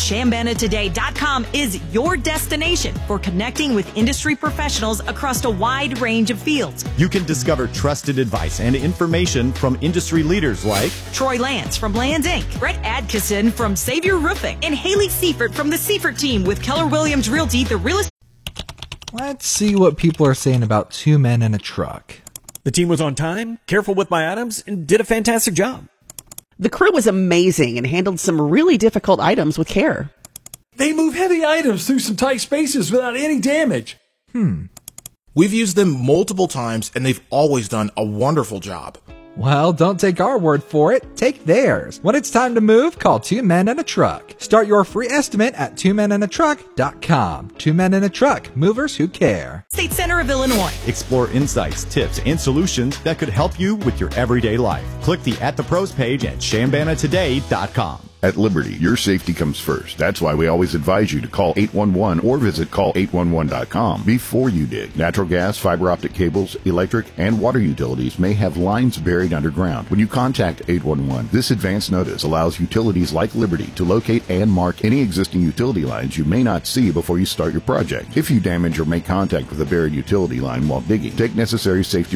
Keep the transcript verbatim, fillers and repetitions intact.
Shambana Today dot com is your destination for connecting with industry professionals across a wide range of fields. You can discover trusted advice and information from industry leaders like Troy Lance from Lands Incorporated, Brett Adkisson from Savior Roofing, and Haley Seifert from the Seifert team with Keller Williams Realty, the real estate. Let's see what people are saying about Two Men in a Truck. The team was on time, careful with my items, and did a fantastic job. The crew was amazing and handled some really difficult items with care. They move heavy items through some tight spaces without any damage. Hmm. We've used them multiple times, and they've always done a wonderful job. Well, don't take our word for it. Take theirs. When it's time to move, call Two Men in a Truck. Start your free estimate at two men in a truck dot com. Two Men in a Truck. Movers who care. State Center of Illinois. explore insights, tips, and solutions that could help you with your everyday life. Click the At the Pros page at Shambana Today dot com. At Liberty, your safety comes first. That's why we always advise you to call eight one one or visit call eight one one dot com before you dig. Natural gas, fiber optic cables, electric, and water utilities may have lines buried underground. When you contact eight one one, this advance notice allows utilities like Liberty to locate and mark any existing utility lines you may not see before you start your project. If you damage or make contact with a buried utility line while digging, take necessary safety